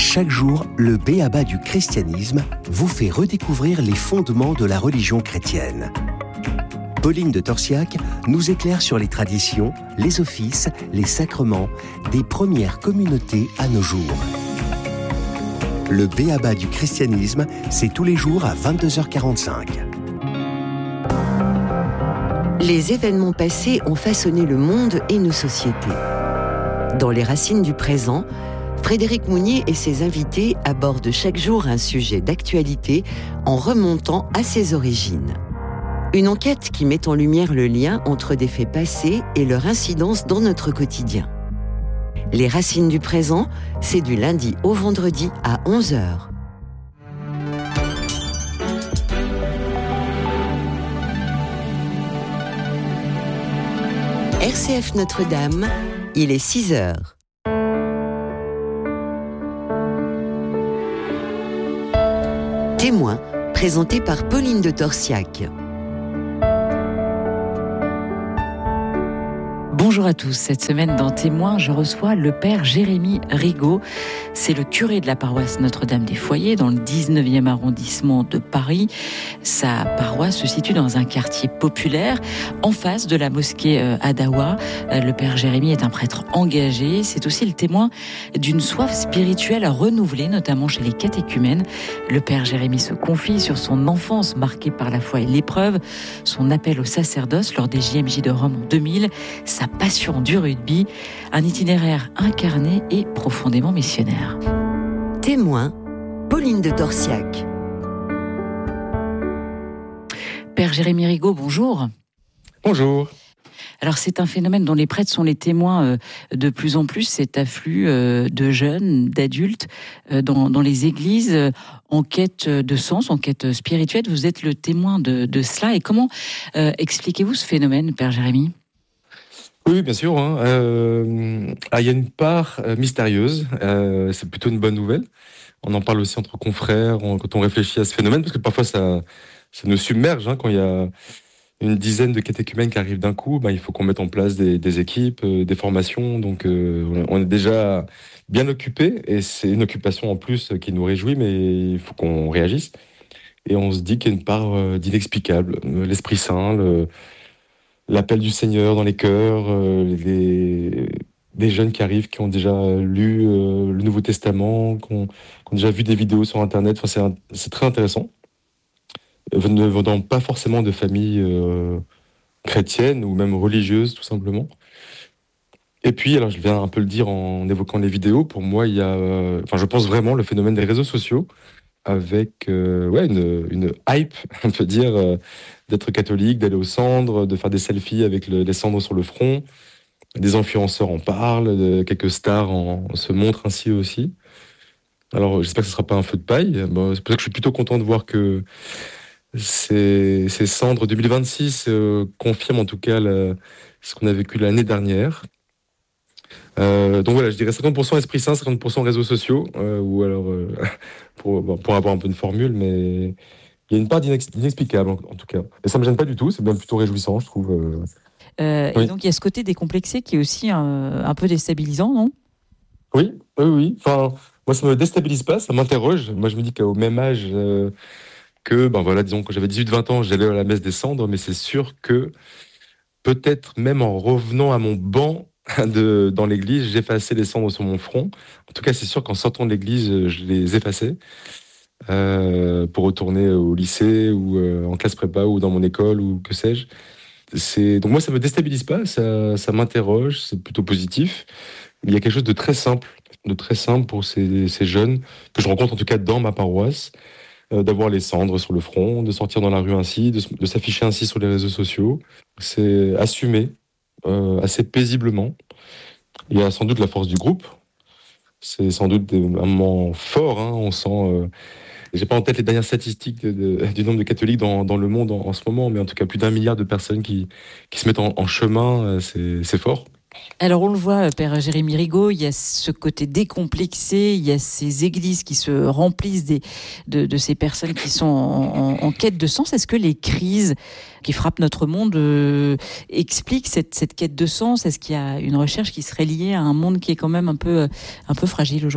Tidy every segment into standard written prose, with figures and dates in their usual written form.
Chaque jour, le b.a.-ba du christianisme vous fait redécouvrir les fondements de la religion chrétienne. Pauline de Torsiac nous éclaire sur les traditions, les offices, les sacrements des premières communautés à nos jours. Le b.a.-ba du christianisme, c'est tous les jours à 22h45. Les événements passés ont façonné le monde et nos sociétés. Dans les racines du présent, Frédéric Mounier et ses invités abordent chaque jour un sujet d'actualité en remontant à ses origines. Une enquête qui met en lumière le lien entre des faits passés et leur incidence dans notre quotidien. Les racines du présent, c'est du lundi au vendredi à 11h. RCF Notre-Dame, il est 6h. Témoin, présenté par Pauline de Torsiac. Bonjour à tous. Cette semaine dans Témoin, je reçois le père Jérémy Rigaud. C'est le curé de la paroisse Notre-Dame des Foyers dans le 19e arrondissement de Paris. Sa paroisse se situe dans un quartier populaire en face de la mosquée Adawa. Le père Jérémy est un prêtre engagé. C'est aussi le témoin d'une soif spirituelle renouvelée, notamment chez les catéchumènes. Le père Jérémy se confie sur son enfance marquée par la foi et l'épreuve, son appel au sacerdoce lors des JMJ de Rome en 2000, sa passion du rugby, un itinéraire incarné et profondément missionnaire. Témoin, Pauline de Torsiac. Père Jérémy Rigaud, bonjour. Bonjour. Alors c'est un phénomène dont les prêtres sont les témoins de plus en plus, cet afflux de jeunes, d'adultes dans les églises en quête de sens, en quête spirituelle. Vous êtes le témoin de cela. Et comment expliquez-vous ce phénomène, Père Jérémy ? Oui, bien sûr. Il y a une part mystérieuse. C'est plutôt une bonne nouvelle. On en parle aussi entre confrères quand on réfléchit à ce phénomène, parce que parfois ça nous submerge. Quand il y a une dizaine de catéchumènes qui arrivent d'un coup, il faut qu'on mette en place des équipes, des formations. Donc on est déjà bien occupé, et c'est une occupation en plus qui nous réjouit, mais il faut qu'on réagisse. Et on se dit qu'il y a une part d'inexplicable. L'Esprit Saint, l'appel du Seigneur dans les cœurs, des jeunes qui arrivent, qui ont déjà lu le Nouveau Testament, qui ont déjà vu des vidéos sur Internet. Enfin, c'est très intéressant. Ne venant pas forcément de familles chrétiennes ou même religieuses, tout simplement. Et puis, alors je viens un peu le dire en évoquant les vidéos, pour moi, il y a, je pense vraiment le phénomène des réseaux sociaux, avec une hype, on peut dire, d'être catholique, d'aller aux cendres, de faire des selfies avec les cendres sur le front. Des influenceurs en parlent, quelques stars se montrent ainsi aussi. Alors j'espère que ce ne sera pas un feu de paille. C'est pour ça que je suis plutôt content de voir que ces cendres 2026 confirment en tout cas ce qu'on a vécu l'année dernière. Donc voilà, je dirais 50% Esprit Saint, 50% réseaux sociaux, ou alors pour avoir un peu une formule, mais il y a une part d'inexplicable en tout cas. Et ça me gêne pas du tout, c'est même plutôt réjouissant, je trouve. Oui. Et donc il y a ce côté décomplexé qui est aussi un peu déstabilisant, non ? Oui. Enfin, moi ça me déstabilise pas, ça m'interroge. Moi je me dis qu'au même âge disons que j'avais 18-20 ans, j'allais à la messe des cendres, mais c'est sûr que peut-être même en revenant à mon banc dans l'église, j'effaçais les cendres sur mon front. En tout cas, c'est sûr qu'en sortant de l'église, je les effaçais pour retourner au lycée ou en classe prépa ou dans mon école ou que sais-je. Donc moi, ça me déstabilise pas, ça m'interroge, c'est plutôt positif. Il y a quelque chose de très simple pour ces jeunes que je rencontre en tout cas dans ma paroisse, d'avoir les cendres sur le front, de sortir dans la rue ainsi, de s'afficher ainsi sur les réseaux sociaux. C'est assumé assez paisiblement. Il y a sans doute la force du groupe. C'est sans doute un moment fort. On sent. J'ai pas en tête les dernières statistiques du nombre de catholiques dans le monde en ce moment, mais en tout cas plus d'1 milliard de personnes qui se mettent en chemin. C'est fort. Alors on le voit, Père Jérémy Rigaud, il y a ce côté décomplexé, il y a ces églises qui se remplissent de ces personnes qui sont en quête de sens. Est-ce que les crises qui frappent notre monde expliquent cette quête de sens ? Est-ce qu'il y a une recherche qui serait liée à un monde qui est quand même un peu fragile aujourd'hui ?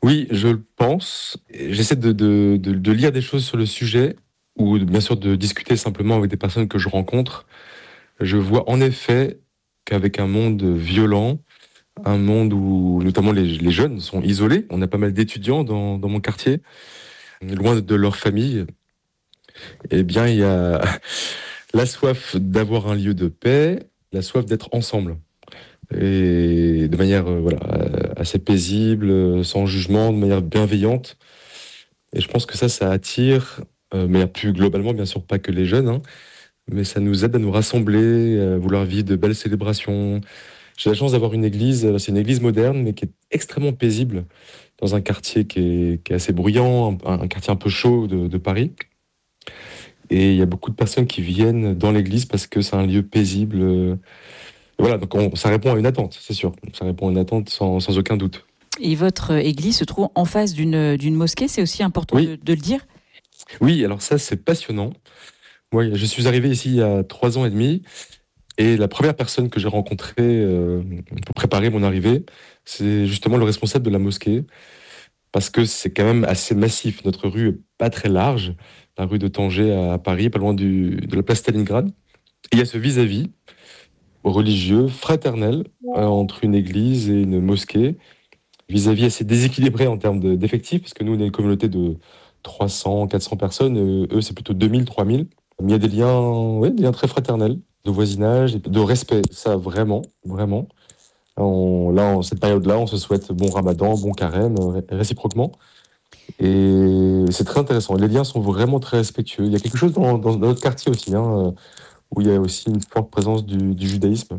Oui, je le pense. J'essaie de lire des choses sur le sujet, ou bien sûr de discuter simplement avec des personnes que je rencontre. Je vois en effet qu'avec un monde violent, un monde où notamment les jeunes sont isolés, on a pas mal d'étudiants dans mon quartier, loin de leur famille, eh bien il y a la soif d'avoir un lieu de paix, la soif d'être ensemble. Et de manière assez paisible, sans jugement, de manière bienveillante. Et je pense que ça attire, mais plus globalement, bien sûr, pas que les jeunes, hein, mais ça nous aide à nous rassembler, à vouloir vivre de belles célébrations. J'ai la chance d'avoir une église, c'est une église moderne, mais qui est extrêmement paisible, dans un quartier qui est assez bruyant, un quartier un peu chaud de Paris. Et il y a beaucoup de personnes qui viennent dans l'église parce que c'est un lieu paisible. Voilà, donc ça répond à une attente, c'est sûr. Ça répond à une attente sans aucun doute. Et votre église se trouve en face d'une mosquée, c'est aussi important Oui. de le dire? Oui, alors ça, c'est passionnant. Moi, je suis arrivé ici il y a 3 ans et demi, et la première personne que j'ai rencontrée pour préparer mon arrivée, c'est justement le responsable de la mosquée, parce que c'est quand même assez massif. Notre rue est pas très large, la rue de Tanger à Paris, pas loin de la place Stalingrad. Et il y a ce vis-à-vis religieux, fraternel, entre une église et une mosquée, vis-à-vis assez déséquilibré en termes d'effectifs, parce que nous, on est une communauté de 300, 400 personnes, eux, c'est plutôt 2000, 3000. Mais il y a des liens très fraternels, de voisinage, et de respect, ça vraiment, vraiment. En cette période-là, on se souhaite bon ramadan, bon carême, réciproquement. Et c'est très intéressant. Les liens sont vraiment très respectueux. Il y a quelque chose dans notre quartier aussi, où il y a aussi une forte présence du judaïsme.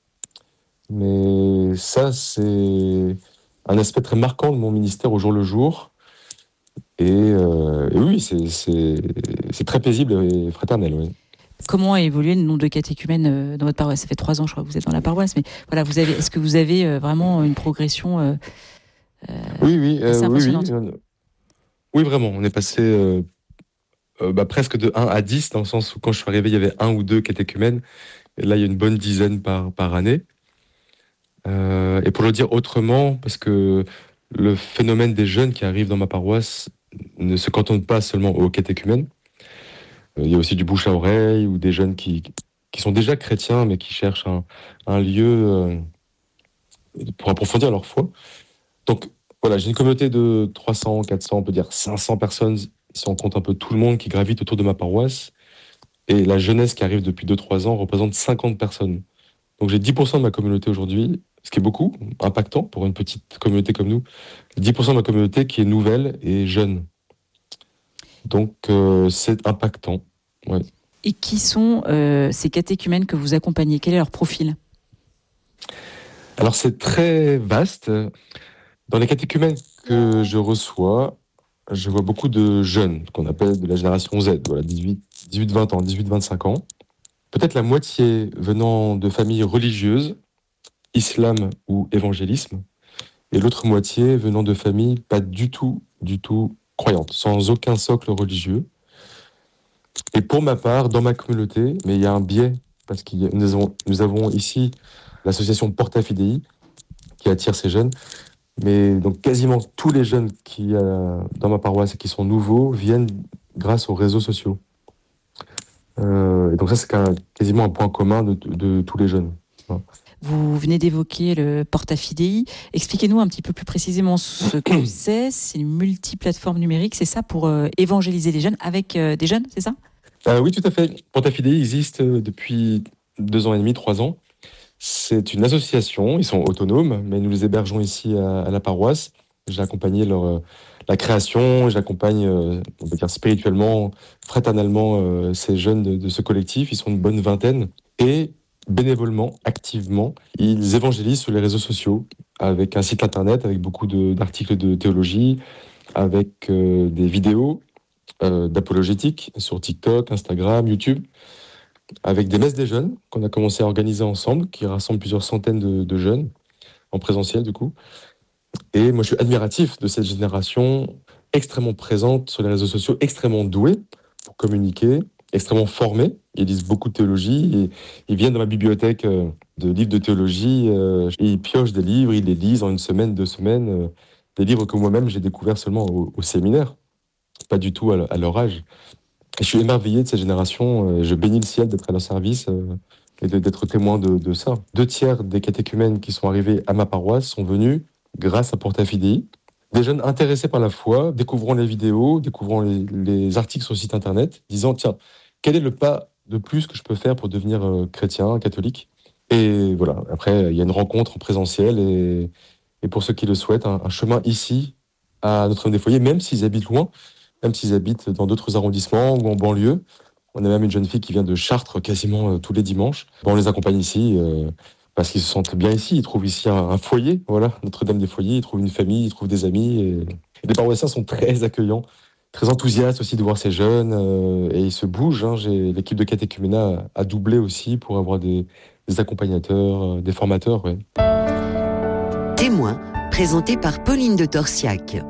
Mais ça, c'est un aspect très marquant de mon ministère au jour le jour. Et oui, c'est très paisible et fraternel. Oui. Comment a évolué le nombre de catéchumènes dans votre paroisse? Ça fait 3 ans, je crois, que vous êtes dans la paroisse, mais voilà, est-ce que vous avez vraiment une progression Oui, assez impressionnante? Oui, vraiment. On est passé presque de 1 à 10, dans le sens où quand je suis arrivé, il y avait 1 ou 2 catéchumènes. Et là, il y a une bonne dizaine par année. Et pour le dire autrement, parce que le phénomène des jeunes qui arrivent dans ma paroisse ne se cantonne pas seulement aux catéchumènes. Il y a aussi du bouche à oreille, ou des jeunes qui sont déjà chrétiens, mais qui cherchent un lieu pour approfondir leur foi. Donc voilà, j'ai une communauté de 300, 400, on peut dire 500 personnes, si on compte un peu tout le monde qui gravite autour de ma paroisse. Et la jeunesse qui arrive depuis 2-3 ans représente 50 personnes. Donc j'ai 10% de ma communauté aujourd'hui, ce qui est beaucoup, impactant pour une petite communauté comme nous. 10% de ma communauté qui est nouvelle et jeune. Donc c'est impactant. Ouais. Et qui sont ces catéchumènes que vous accompagnez? Quel est leur profil? Alors c'est très vaste. Dans les catéchumènes que je reçois, je vois beaucoup de jeunes, qu'on appelle de la génération Z, voilà, 18-20 ans, 18-25 ans. Peut-être la moitié venant de familles religieuses, islam ou évangélisme, et l'autre moitié venant de familles pas du tout croyantes, sans aucun socle religieux. Et pour ma part, dans ma communauté, mais il y a un biais, parce que nous avons ici l'association Porta Fidei, qui attire ces jeunes, mais donc quasiment tous les jeunes qui dans ma paroisse et qui sont nouveaux viennent grâce aux réseaux sociaux. Et donc ça, c'est quasiment un point commun de tous les jeunes. Voilà. Vous venez d'évoquer le Porta Fidei. Expliquez-nous un petit peu plus précisément ce que c'est. C'est une multiplateforme numérique, c'est ça, pour évangéliser les jeunes avec des jeunes, c'est ça? Oui, tout à fait. Porta Fidei existe depuis 2 ans et demi, 3 ans. C'est une association, ils sont autonomes, mais nous les hébergeons ici à la paroisse. J'ai accompagné la création, j'accompagne, on peut dire spirituellement, fraternellement, ces jeunes de ce collectif. Ils sont une bonne vingtaine. Et bénévolement, activement, ils évangélisent sur les réseaux sociaux, avec un site internet, avec beaucoup d'articles de théologie, avec des vidéos d'apologétique sur TikTok, Instagram, YouTube, avec des messes des jeunes qu'on a commencé à organiser ensemble, qui rassemblent plusieurs centaines de jeunes, en présentiel du coup. Et moi je suis admiratif de cette génération extrêmement présente sur les réseaux sociaux, extrêmement douée pour communiquer, extrêmement formée. Ils lisent beaucoup de théologie, et ils viennent dans ma bibliothèque de livres de théologie, et ils piochent des livres, ils les lisent en 1 semaine, 2 semaines, des livres que moi-même j'ai découverts seulement au séminaire, pas du tout à leur âge. Et je suis émerveillé de cette génération, je bénis le ciel d'être à leur service et d'être témoin de ça. 2/3 des catéchumènes qui sont arrivés à ma paroisse sont venus grâce à Porta Fidei. Des jeunes intéressés par la foi, découvrant les vidéos, découvrant les articles sur le site internet, disant tiens, quel est le pas de plus que je peux faire pour devenir chrétien, catholique? Et voilà, après il y a une rencontre en présentiel et pour ceux qui le souhaitent, un chemin ici à Notre-Dame-des-Foyers, même s'ils habitent loin, même s'ils habitent dans d'autres arrondissements ou en banlieue. On a même une jeune fille qui vient de Chartres quasiment tous les dimanches. On les accompagne ici parce qu'ils se sentent bien ici. Ils trouvent ici un foyer, voilà, Notre-Dame-des-Foyers. Ils trouvent une famille, ils trouvent des amis. Et les paroissiens sont très accueillants, très enthousiastes aussi de voir ces jeunes. Et ils se bougent. L'équipe de catéchuménat a doublé aussi pour avoir des accompagnateurs, des formateurs. Ouais. Témoin, présenté par Pauline de Torsiac.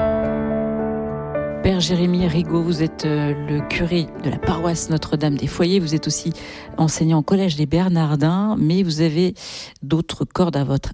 Père Jérémie Rigaud, vous êtes le curé de la paroisse Notre-Dame-des-Foyers. Vous êtes aussi enseignant au collège des Bernardins, mais vous avez d'autres cordes à votre